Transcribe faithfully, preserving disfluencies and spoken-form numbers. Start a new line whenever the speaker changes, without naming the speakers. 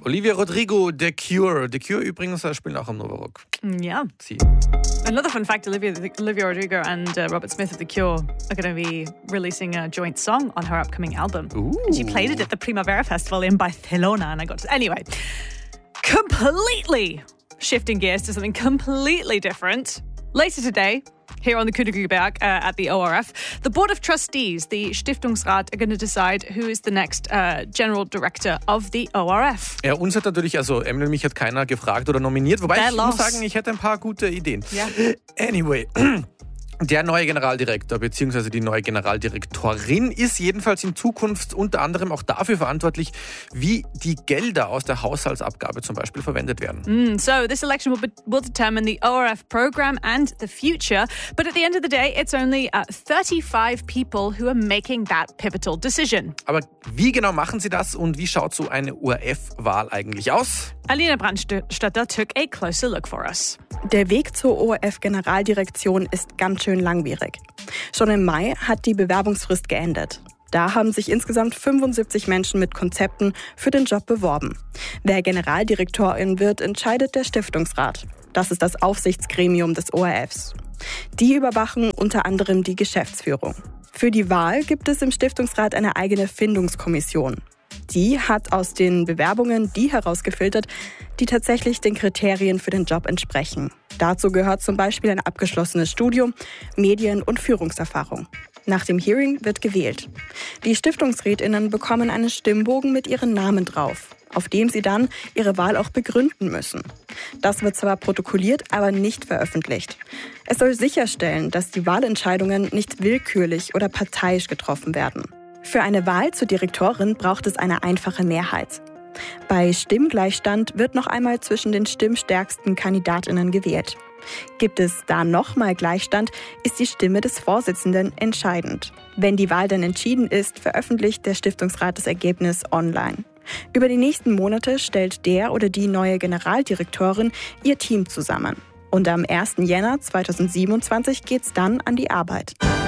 Olivia Rodrigo, The Cure. The Cure übrigens spielen auch am Nova Rock.
Yeah.
Sie.
Another fun fact, Olivia, Olivia Rodrigo and uh, Robert Smith of The Cure are going to be releasing a joint song on her upcoming album.
Ooh.
And she played it at the Primavera Festival in Barcelona. And I got to... Anyway, completely shifting gears to something completely different. Later today, here on the Königsberg uh, at the O R F, the Board of Trustees, the Stiftungsrat, are going to decide who is the next uh, General Director of the O R F.
Ja, uns hat natürlich, also Emily und mich hat keiner gefragt oder nominiert, wobei
Bad
ich
loss.
muss sagen, ich hätte ein paar gute Ideen.
Ja.
Anyway, der neue Generaldirektor bzw. die neue Generaldirektorin ist jedenfalls in Zukunft unter anderem auch dafür verantwortlich, wie die Gelder aus der Haushaltsabgabe zum Beispiel verwendet werden.
Mm, so this election will, be, will determine the O R F program and the future, but at the end of the day, it's only uh, thirty-five people who are making that pivotal decision.
Aber wie genau machen sie das und wie schaut so eine O R F-Wahl eigentlich aus?
Alina Brandstatter took a closer look for us.
Der Weg zur O R F-Generaldirektion ist ganz schön langwierig. Schon im Mai hat die Bewerbungsfrist geendet. Da haben sich insgesamt fünfundsiebzig Menschen mit Konzepten für den Job beworben. Wer Generaldirektorin wird, entscheidet der Stiftungsrat. Das ist das Aufsichtsgremium des O R Fs. Die überwachen unter anderem die Geschäftsführung. Für die Wahl gibt es im Stiftungsrat eine eigene Findungskommission. Die hat aus den Bewerbungen die herausgefiltert, die tatsächlich den Kriterien für den Job entsprechen. Dazu gehört zum Beispiel ein abgeschlossenes Studium, Medien- und Führungserfahrung. Nach dem Hearing wird gewählt. Die StiftungsrätInnen bekommen einen Stimmbogen mit ihren Namen drauf, auf dem sie dann ihre Wahl auch begründen müssen. Das wird zwar protokolliert, aber nicht veröffentlicht. Es soll sicherstellen, dass die Wahlentscheidungen nicht willkürlich oder parteiisch getroffen werden. Für eine Wahl zur Direktorin braucht es eine einfache Mehrheit. Bei Stimmgleichstand wird noch einmal zwischen den stimmstärksten KandidatInnen gewählt. Gibt es da nochmal Gleichstand, ist die Stimme des Vorsitzenden entscheidend. Wenn die Wahl dann entschieden ist, veröffentlicht der Stiftungsrat das Ergebnis online. Über die nächsten Monate stellt der oder die neue Generaldirektorin ihr Team zusammen. Und am ersten Jänner zweitausendsiebenundzwanzig geht's dann an die Arbeit.